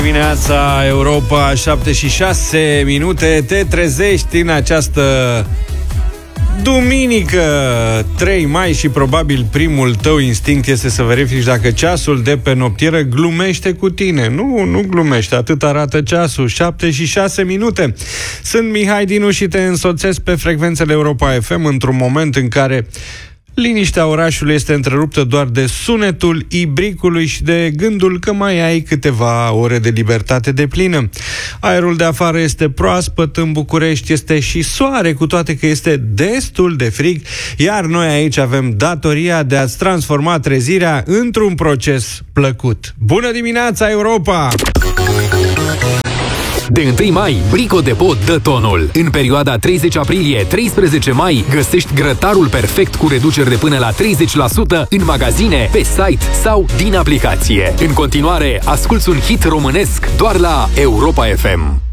Dimineața Europa, 7:06, te trezești în această duminică 3 mai și probabil primul tău instinct este să verifici dacă ceasul de pe noptieră glumește cu tine. Nu glumește, atât arată ceasul. 7:06. Sunt Mihai Dinu și te însoțesc pe frecvențele Europa FM într-un moment în care liniștea orașului este întreruptă doar de sunetul ibricului și de gândul că mai ai câteva ore de libertate deplină. Aerul de afară este proaspăt, în București este și soare, cu toate că este destul de frig, iar noi aici avem datoria de a-ți transforma trezirea într-un proces plăcut. Bună dimineața, Europa! De 1 mai, Brico Depot dă tonul. În perioada 30 aprilie-13 mai, găsești grătarul perfect cu reduceri de până la 30% în magazine, pe site sau din aplicație. În continuare, asculți un hit românesc doar la Europa FM.